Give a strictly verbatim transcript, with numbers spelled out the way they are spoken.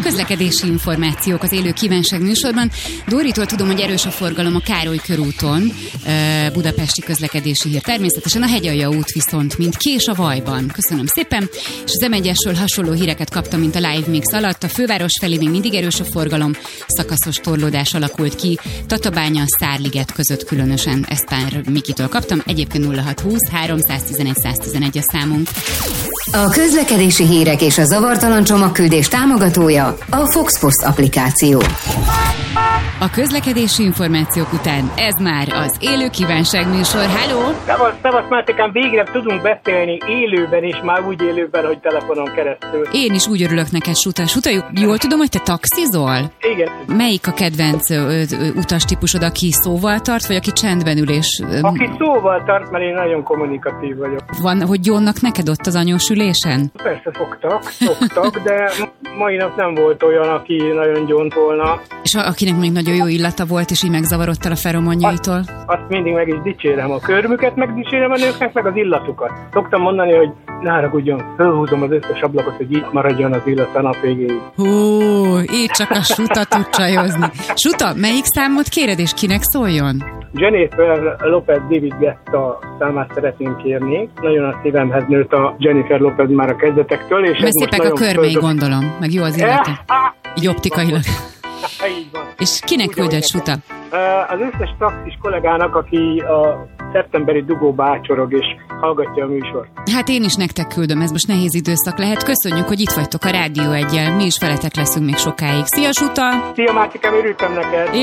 közlekedési információk az élő kívánság műsorban. Dóritól tudom, hogy erős a forgalom a Károly körúton, budapesti közlekedési hír. Természetesen a Hegyalja út viszont, mint kés a vajban. Köszönöm szépen. És az em egyesről hasonló híreket kaptam, mint a Live Mix alatt. A főváros felé még mindig erős a forgalom, szakaszos torlódás alakult ki. Tatabánya, Szárliget között különösen, ezt pár Mikitől kaptam. Egyébként nulla hat húsz háromszáztizenegy száztizenegy a számunk. A közlekedési hírek és a zavartalan csomagküldés támogatója a Foxpost applikáció. A közlekedési információk után ez már az élő kívánság műsor. Hello! Szevasz, szevasz, Mátékán, végre tudunk beszélni élőben is, már úgy élőben, hogy telefonon keresztül. Én is úgy örülök neked, Suta. Suta, jól tudom, hogy te taxizol? Igen. Melyik a kedvenc ö, ö, utastípusod, aki szóval tart, vagy aki csendben ül és... Ö, aki szóval tart, mert én nagyon kommunikatív vagyok. Van, hogy gyónnak neked ott az anyós ülésen? Persze szoktak, szoktak, de mai nap nem volt olyan, aki nagyon gyónt volna. És akinek még nagyon jó illata volt, és így megzavarodtál a feromonjaitól? Azt, azt mindig meg is dicsérem. A körmüket megdicsérem a nőknek, meg az illatukat. Szoktam mondani, hogy ne haragudjon, fölhúzom az összes ablakot, hogy itt maradjon az illat a nap végéig. Hú, így csak a Suta tud csajozni. Suta, melyik számot kéred, és kinek szóljon? Jennifer Lopez David Guetta számát szeretném kérni. Nagyon a szívemhez nőtt a Jennifer Lopez már a kezdetektől. És mert szépek a körmei, földök... gondolom, meg jó az illata. Így optikailag. Így van. És kinek küldött, Suta? Az összes taxis kollégának, aki a szeptemberi dugóba ácsorog és hallgatja a műsort. Hát én is nektek küldöm, ez most nehéz időszak lehet. Köszönjük, hogy itt vagytok a Rádió Eggyel. Mi is veletek leszünk még sokáig. Szia, Suta! Szia, Mátikám, örültem neked!